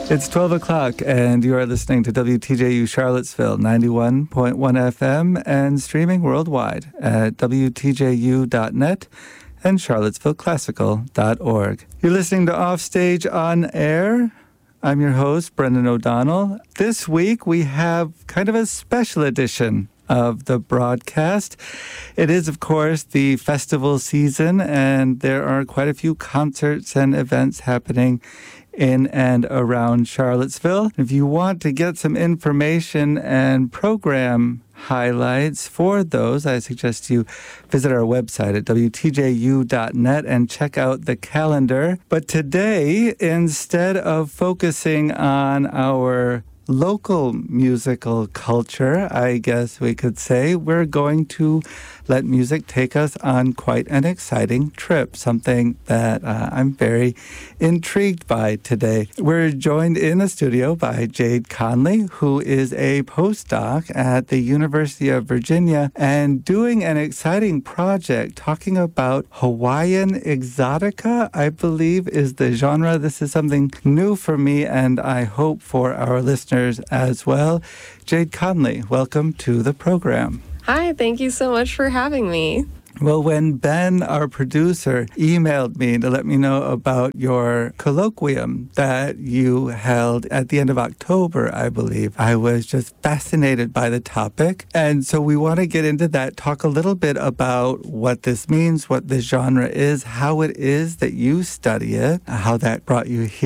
It's 12 o'clock, and you are listening to WTJU Charlottesville, 91.1 FM, and streaming worldwide at WTJU.net and CharlottesvilleClassical.org. You're listening to Offstage on Air. I'm your host, Brendan O'Donnell. This week, we have kind of a special edition of the broadcast. It is, of course, the festival season, and there are quite a few concerts and events happening in and around Charlottesville. If you want to get some information and program highlights for those, I suggest you visit our website at WTJU.net and check out the calendar. But today, instead of focusing on our local musical culture, I guess we could say, we're going to let music take us on quite an exciting trip, something that I'm very intrigued by today. We're joined in the studio by Jade Conley, who is a postdoc at the University of Virginia and doing an exciting project talking about Hawaiian exotica, I believe is the genre. This is something new for me, and I hope for our listeners as well. Jade Conley, welcome to the program. Hi, thank you so much for having me. Well, when Ben, our producer, emailed me to let me know about your colloquium that you held at the end of October, I believe, I was just fascinated by the topic. And so we want to get into that, talk a little bit about what this means, what the genre is, how it is that you study it, how that brought you here.